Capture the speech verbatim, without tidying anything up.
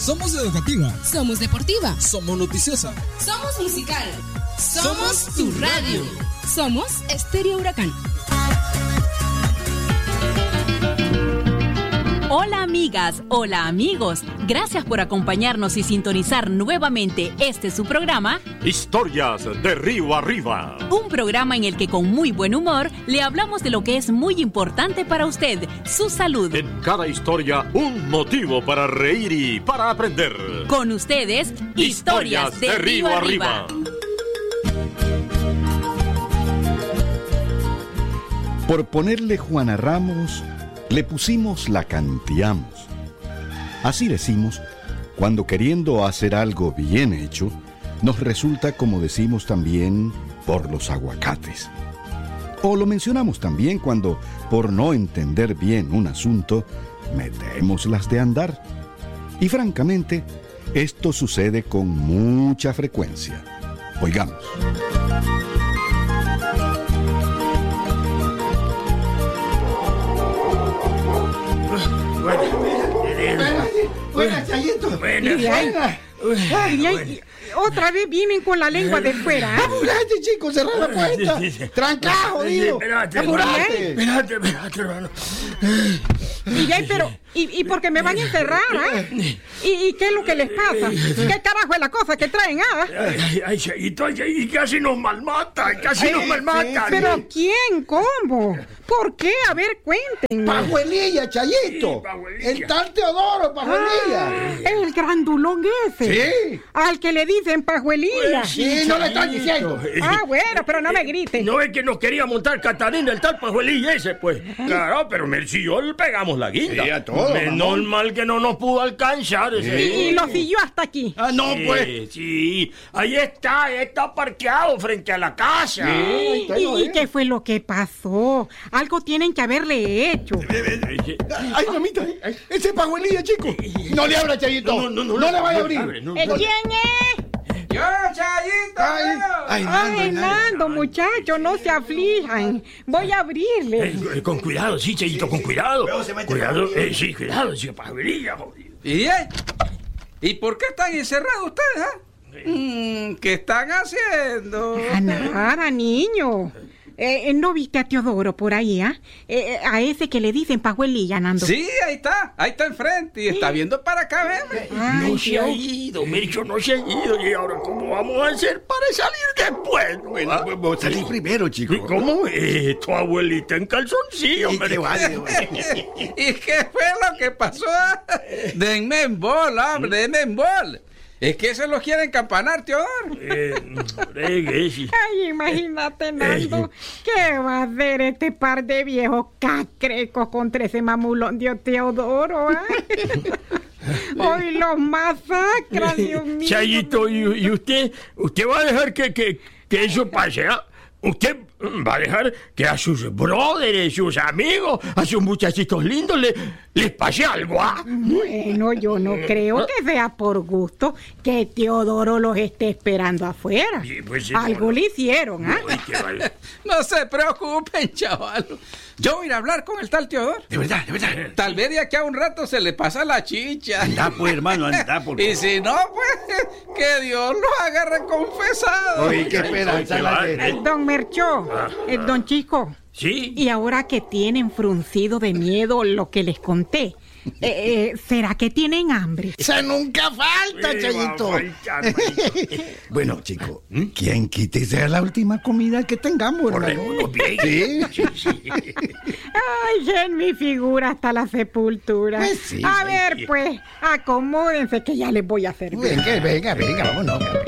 Somos educativa. Somos deportiva. Somos noticiosa. Somos musical. Somos tu radio. Somos Estéreo Huracán. Hola amigas, hola amigos, gracias por acompañarnos y sintonizar nuevamente este su programa Historias de Río Arriba. Un programa en el que con muy buen humor le hablamos de lo que es muy importante para usted, su salud. En cada historia un motivo para reír y para aprender. Con ustedes, Historias, Historias de, de Río, Río Arriba. Arriba. Por ponerle Juana Ramos, le pusimos la canteamos. Así decimos cuando queriendo hacer algo bien hecho, nos resulta como decimos también por los aguacates. O lo mencionamos también cuando, por no entender bien un asunto, metemos las de andar. Y francamente, esto sucede con mucha frecuencia. Oigamos. Buenas, Chayito. Buenas. Buenas. Otra vez vienen con la lengua de fuera. ¿eh? Apurate, chico, cerrá la puerta. Tranca, jodido. Espérate, apurate. Espérate, espérate, hermano. Y ya, pero, ¿y, y por qué me van a encerrar, eh? ¿Y, ¿Y qué es lo que les pasa? ¿Qué carajo es la cosa que traen, ah? Ay, ay, Chayito, ay, ay, casi nos malmatan, casi ay, nos malmatan. ¿Pero quién? ¿Cómo? ¿Por qué? A ver, cuenten. Pajuelilla, Chayito. Sí, Pajuelilla. El tal Teodoro, Pajuelilla. Ah, el grandulón ese. Sí. Al que le dicen Pajuelilla. Pues sí, sí, no le están diciendo. Ah, bueno, pero no me griten. No es que nos quería montar Catarina, el tal Pajuelilla ese, pues. Claro, pero Mercillo le pegamos la guinda. Sí, a todo, menos mamón. mal que no nos pudo alcanzar ese. Sí. Y, y lo siguió hasta aquí. Ah, no, sí, pues. Sí, ahí está, ahí está parqueado frente a la casa. Sí, ¿Y, y, ¿Y qué fue lo que pasó? Algo tienen que haberle hecho. Ay, mamita, ese Pajuelilla, chico. No le abra, Chayito. No, no, no, no, no le vaya a abrir. No, no, no. ¿Quién es? ¡Yo, Chayito! Ay, ay, Nando, ay, Nando, muchachos, no se aflijan. Voy a abrirle. Eh, con cuidado, sí, Chayito, con cuidado. Cuidado, eh, sí, cuidado, sí, Pajuelilla. ¿Y, eh? ¿Y por qué están encerrados ustedes, eh? Mm, ¿Qué están haciendo? Ah, nada, niño. Eh, ¿No viste a Teodoro por ahí, ah? ¿eh? Eh, a ese que le dicen Pajuelilla, Nando. Sí, ahí está, ahí está enfrente y está viendo para acá, ¿ves? No se Dios. ha ido, Melcho, no se ha ido. ¿Y ahora cómo vamos a hacer para salir después? Bueno, ¿ah? Pues vos salís primero, chico. ¿Y cómo es? Tu abuelita en calzoncillo, ¿Y qué vale? ¿Y qué fue lo que pasó? Denme en bola, hombre, denme en bola. Es que se los quieren campanar, Teodoro. Eh, Ay, imagínate, Nando. ¿Qué va a hacer este par de viejos cacrecos contra ese mamulón de Teodoro? ¿eh? Hoy los masacran, Dios mío. Chayito, ¿y, y usted? ¿Usted va a dejar que, que, que eso pase? ¿eh? ¿Usted va a dejar que a sus brothers, sus amigos, a sus muchachitos lindos le, les pase algo? ¿Ah? Bueno, yo no creo que sea por gusto que Teodoro los esté esperando afuera. Sí, pues, sí, algo no, le hicieron, ¿ah? ¿eh? No se preocupen, chaval. Yo voy a ir a hablar con el tal Teodoro. De verdad, de verdad. Tal vez de aquí a un rato se le pasa la chicha. Anda, pues, hermano, anda, por favor. Y si no, pues, que Dios los agarre confesados. Oye, qué esperanza la de... Don Mercho, eh, don Chico. Sí. Y ahora que tienen fruncido de miedo lo que les conté, eh, eh, ¿será que tienen hambre? ¡Eso nunca falta, sí, Chayito! Bueno, chico, ¿Mm? ¿quién quite sea la última comida que tengamos, hermano? ¿Sí? Sí, sí. Ay, en mi figura hasta la sepultura. Pues sí, a sí, ver, sí. pues, acomódense que ya les voy a servir. Venga, venga, venga, vámonos.